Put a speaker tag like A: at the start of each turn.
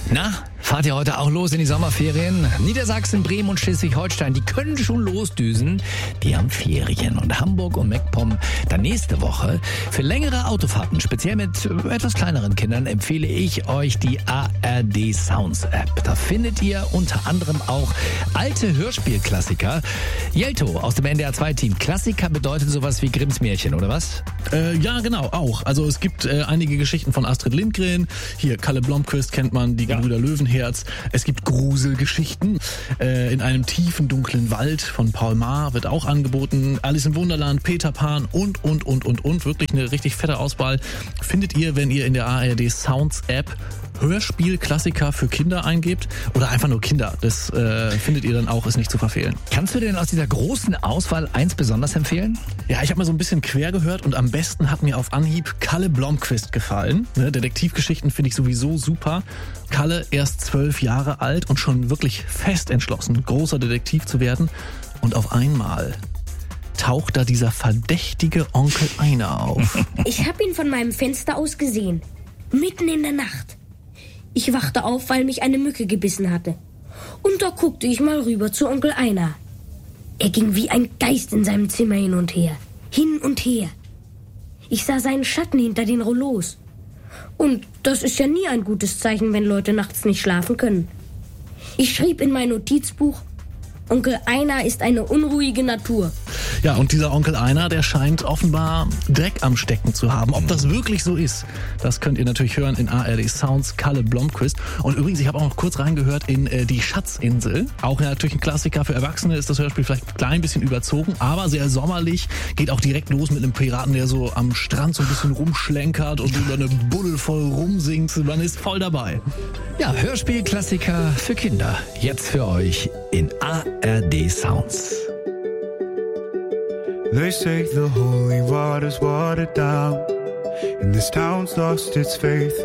A: Na, fahrt ihr heute auch los in die Sommerferien? Niedersachsen, Bremen und Schleswig-Holstein, die können schon losdüsen. Die haben Ferien. Und Hamburg und MacPom dann nächste Woche. Für längere Autofahrten, speziell mit etwas kleineren Kindern, empfehle ich euch die ARD Sounds App. Da findet ihr unter anderem auch alte Hörspielklassiker. Jelto aus dem NDR2-Team. Klassiker bedeutet sowas wie Grimms Märchen, oder was?
B: Ja, genau, auch. Also es gibt einige Geschichten von Astrid Lindgren. Hier, Kalle Blomqvist kennt man, die Gebrüder Löwenherz. Es gibt Gruselgeschichten. In einem tiefen, dunklen Wald von Paul Maar wird auch angeboten. Alice im Wunderland, Peter Pan und. Wirklich eine richtig fette Auswahl findet ihr, wenn ihr in der ARD Sounds App Hörspielklassiker für Kinder eingebt oder einfach nur Kinder. Das findet ihr dann auch, ist nicht zu verfehlen.
A: Kannst du denn aus dieser großen Auswahl eins besonders empfehlen?
B: Ja, ich habe mal so ein bisschen quer gehört und am besten hat mir auf Anhieb Kalle Blomqvist gefallen. Detektivgeschichten finde ich sowieso super. Kalle erst 12 Jahre alt und schon wirklich fest entschlossen, großer Detektiv zu werden. Und auf einmal taucht da dieser verdächtige Onkel Einar auf.
C: Ich habe ihn von meinem Fenster aus gesehen. Mitten in der Nacht. Ich wachte auf, weil mich eine Mücke gebissen hatte. Und da guckte ich mal rüber zu Onkel Einar. Er ging wie ein Geist in seinem Zimmer hin und her. Hin und her. Ich sah seinen Schatten hinter den Rollos. Und das ist ja nie ein gutes Zeichen, wenn Leute nachts nicht schlafen können. Ich schrieb in mein Notizbuch, Onkel Einar ist eine unruhige Natur.
B: Ja, und dieser Onkel Einar, der scheint offenbar Dreck am Stecken zu haben. Ob das wirklich so ist, das könnt ihr natürlich hören in ARD Sounds Kalle Blomqvist. Und übrigens, ich habe auch noch kurz reingehört in die Schatzinsel. Auch natürlich ein Klassiker für Erwachsene, ist das Hörspiel vielleicht ein klein bisschen überzogen, aber sehr sommerlich. Geht auch direkt los mit einem Piraten, der so am Strand so ein bisschen rumschlenkert und über eine Buddel voll rumsingt. Man ist voll dabei.
A: Ja, Hörspielklassiker für Kinder. Jetzt für euch in ARD Sounds.
D: They say the holy water's watered down, and this town's lost its faith.